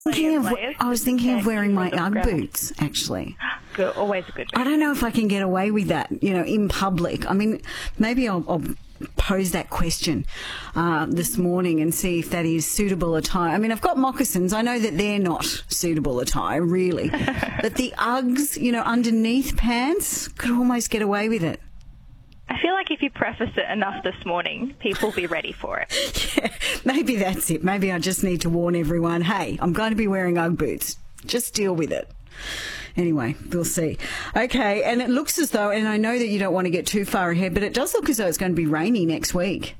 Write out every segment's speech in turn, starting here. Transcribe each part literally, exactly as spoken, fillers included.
Thinking of, layers. I was thinking of wearing my Ugg Ground. boots, actually. Good, always a good I move. don't know if I can get away with that, you know, in public. I mean, maybe I'll, I'll pose that question uh, this morning and see if that is suitable attire. I mean, I've got moccasins. I know that they're not suitable attire, really. But the Uggs, you know, underneath pants, could almost get away with it. I feel like if you preface it enough this morning, people will be ready for it. Yeah, maybe that's it. Maybe I just need to warn everyone, hey, I'm going to be wearing Ugg boots. Just deal with it. Anyway, we'll see. Okay, and it looks as though, and I know that you don't want to get too far ahead, but it does look as though it's going to be rainy next week.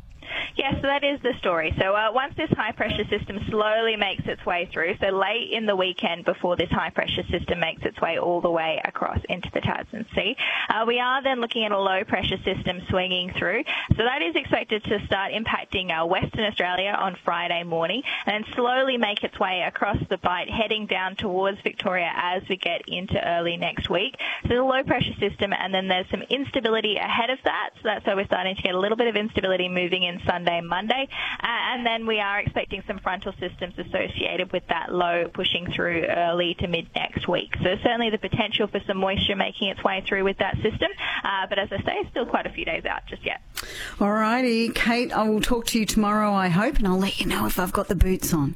Yes, so that is the story. So uh, once this high-pressure system slowly makes its way through, so late in the weekend before this high-pressure system makes its way all the way across into the Tasman Sea, uh, we are then looking at a low-pressure system swinging through. So that is expected to start impacting uh, Western Australia on Friday morning and then slowly make its way across the Bight, heading down towards Victoria as we get into early next week. So the low-pressure system, and then there's some instability ahead of that. So that's why we're starting to get a little bit of instability moving in Sunday, Monday, uh, and then we are expecting some frontal systems associated with that low pushing through early to mid next week. So certainly the potential for some moisture making its way through with that system, uh, but as I say, still quite a few days out just yet. All righty, Kate, I will talk to you tomorrow, I hope, and I'll let you know if I've got the boots on.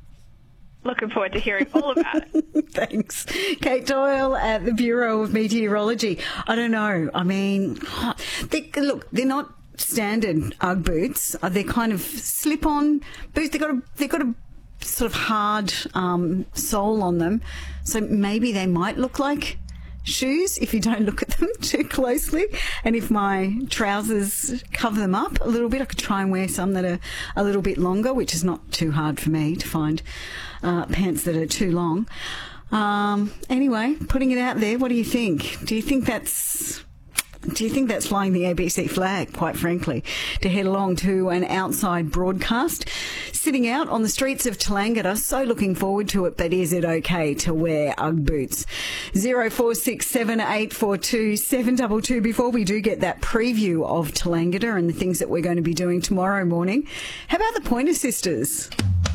Looking forward to hearing all about it. Thanks. Kate Doyle at the Bureau of Meteorology. I don't know. I mean, they, look, they're not standard Ugg boots. Uh, they're kind of slip-on boots. They've got a, they've got a sort of hard um, sole on them, so maybe they might look like shoes if you don't look at them too closely. And if my trousers cover them up a little bit, I could try and wear some that are a little bit longer, which is not too hard for me to find uh, pants that are too long. Um, anyway, putting it out there, what do you think? Do you think that's... Do you think that's flying the A B C flag, quite frankly, to head along to an outside broadcast? Sitting out on the streets of Tallangatta, so looking forward to it, but is it okay to wear Ugg boots? zero four six seven eight four two seven two two. Before we do get that preview of Tallangatta and the things that we're going to be doing tomorrow morning, how about the Pointer Sisters?